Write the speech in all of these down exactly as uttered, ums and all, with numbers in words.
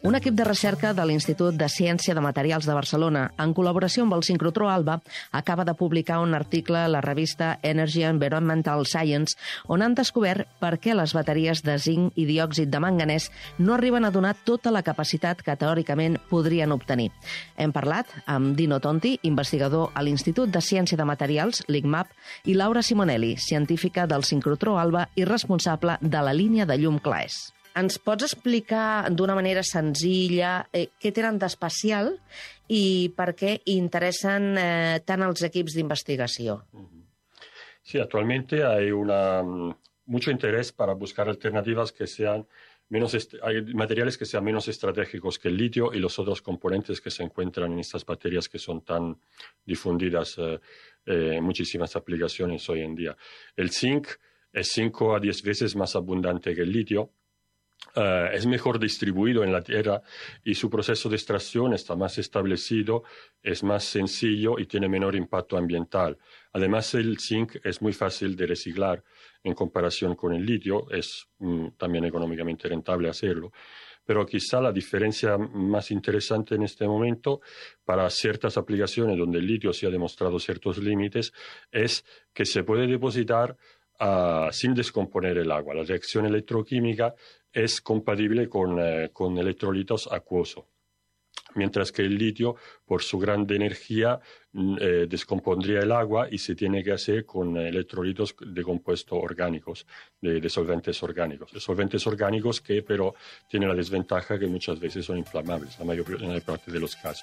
Un equip de recerca de l'Institut de Ciència de Materials de Barcelona, en col·laboració amb el sincrotró ALBA, acaba de publicar un article a la revista Energy Environmental Science, on han descobert per què les bateries de zinc i diòxid de manganès no arriben a donar tota la capacitat que teòricament podrien obtenir. Hem parlat amb Dino Tonti, investigador a l'Institut de Ciència de Materials, l'I C M A P, i Laura Simonelli, científica del sincrotró ALBA i responsable de la línia de llum Claes. Ens pots explicar d'una manera senzilla eh, què tenen d'especial i per què interessen eh, tant els equips d'investigació? Sí, actualmente hay una, mucho interés para buscar alternativas que sean menos hay materiales que sean menos estratégicos que el litio y los otros componentes que se encuentran en estas baterías que son tan difundidas eh, eh, en muchísimas aplicaciones hoy en día. El zinc es cinco a diez veces más abundante que el litio. Uh, es mejor distribuido en la tierra y su proceso de extracción está más establecido, es más sencillo y tiene menor impacto ambiental. Además, el zinc es muy fácil de reciclar en comparación con el litio, es mm, también económicamente rentable hacerlo. Pero quizá la diferencia más interesante en este momento para ciertas aplicaciones donde el litio se ha demostrado ciertos límites es que se puede depositar uh, sin descomponer el agua. La reacción electroquímica es compatible con, eh, con electrolitos acuosos, mientras que el litio, por su gran energía, eh, descompondría el agua y se tiene que hacer con electrolitos de compuestos orgánicos, de, de solventes orgánicos. De solventes orgánicos que, pero, tienen la desventaja que muchas veces son inflamables, la mayor, en la parte de los casos.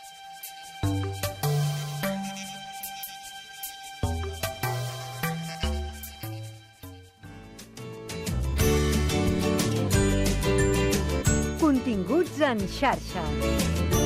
Continguts en xarxa.